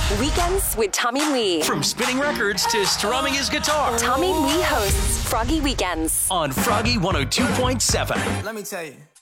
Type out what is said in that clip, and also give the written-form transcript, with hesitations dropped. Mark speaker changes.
Speaker 1: Weekends with Tommy Lee.
Speaker 2: From spinning records to strumming his guitar.
Speaker 1: Tommy Lee hosts Froggy Weekends
Speaker 2: On Froggy 102.7.
Speaker 3: Let me tell you.